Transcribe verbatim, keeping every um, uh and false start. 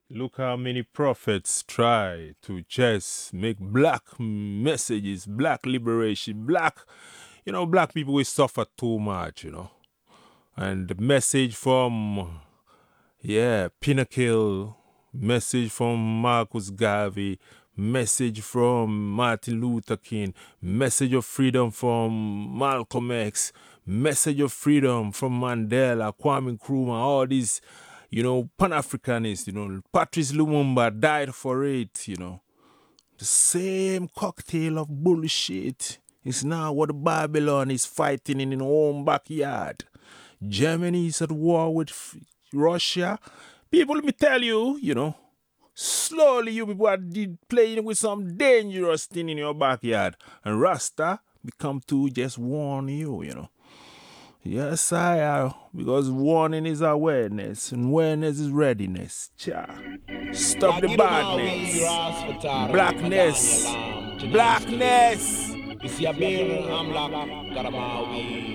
Look how many prophets try to just make black messages, black liberation, black, you know, black people will suffer too much, you know. And the message from, yeah, Pinnacle, message from Marcus Garvey, message from Martin Luther King, message of freedom from Malcolm X, message of freedom from Mandela, Kwame Nkrumah, all these, you know, Pan-Africanists, you know, Patrice Lumumba died for it, you know. The same cocktail of bullshit is now what Babylon is fighting in its own backyard. Germany is at war with f- Russia. People, let me tell you, you know, slowly you people are de- playing with some dangerous thing in your backyard. And Rasta become to just warn you, you know. Yes, I are. Because warning is awareness, and awareness is readiness. Cha. Stop the badness. Blackness. Blackness. Isi ya bir amlak karamawi